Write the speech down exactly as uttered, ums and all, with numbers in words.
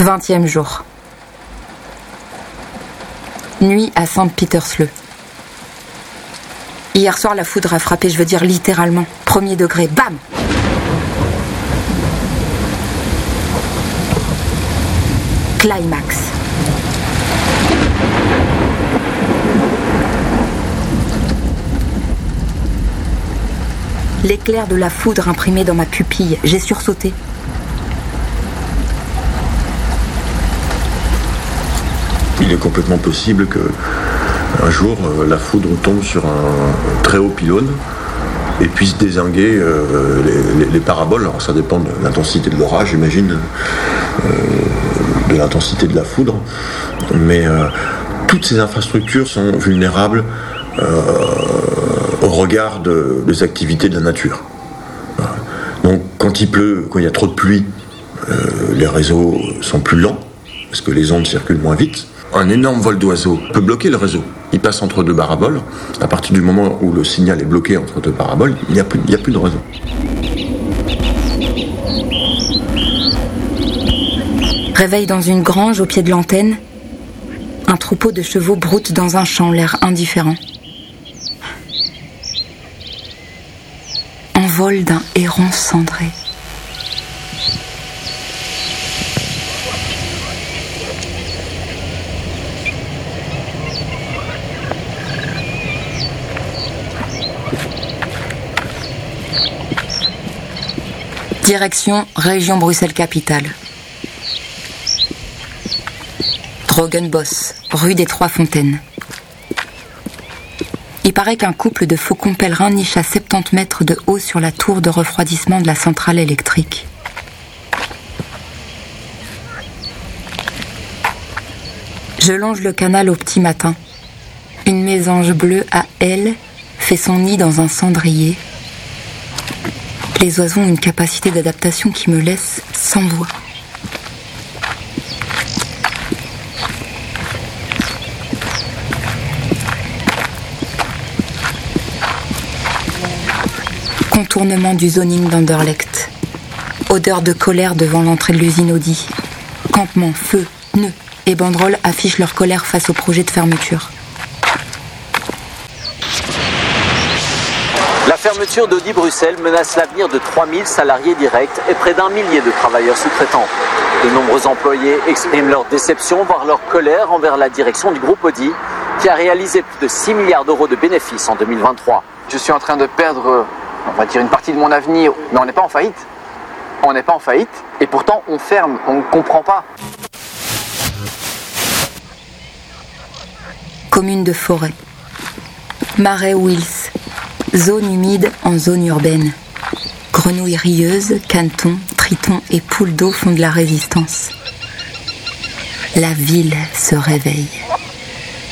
Vingtième jour. Nuit à Saint-Petersle. Hier soir, la foudre a frappé, je veux dire littéralement. Premier degré, bam! Climax. L'éclair de la foudre imprimé dans ma pupille, j'ai sursauté. Il est complètement possible que un jour euh, la foudre tombe sur un très haut pylône et puisse dézinguer euh, les, les, les paraboles. Alors ça dépend de l'intensité de l'orage, j'imagine, euh, de l'intensité de la foudre. Mais euh, toutes ces infrastructures sont vulnérables euh, au regard de, des activités de la nature. Voilà. Donc quand il pleut, quand il y a trop de pluie, euh, les réseaux sont plus lents parce que les ondes circulent moins vite. Un énorme vol d'oiseaux peut bloquer le réseau. Il passe entre deux paraboles. À partir du moment où le signal est bloqué entre deux paraboles, il n'y a plus, il n'y a plus de réseau. Réveil dans une grange au pied de l'antenne. Un troupeau de chevaux broute dans un champ, l'air indifférent. Envol d'un héron cendré. Direction région Bruxelles-Capitale. Drogenbos, rue des Trois Fontaines. Il paraît qu'un couple de faucons pèlerins niche à soixante-dix mètres de haut sur la tour de refroidissement de la centrale électrique. Je longe le canal au petit matin. Une mésange bleue à ailes fait son nid dans un cendrier. Les oiseaux ont une capacité d'adaptation qui me laisse sans voix. Contournement du zoning d'Anderlecht. Odeur de colère devant l'entrée de l'usine Audi. Campement, feu, nœuds et banderoles affichent leur colère face au projet de fermeture. La fermeture d'Audi Bruxelles menace l'avenir de trois mille salariés directs et près d'un millier de travailleurs sous-traitants. De nombreux employés expriment leur déception, voire leur colère envers la direction du groupe Audi, qui a réalisé plus de six milliards d'euros de bénéfices en deux mille vingt-trois. Je suis en train de perdre, on va dire, une partie de mon avenir, mais on n'est pas en faillite. On n'est pas en faillite, et pourtant on ferme, on ne comprend pas. Commune de Forêt. Marais Wills. Zone humide en zone urbaine. Grenouilles rieuses, canetons, tritons et poules d'eau font de la résistance. La ville se réveille.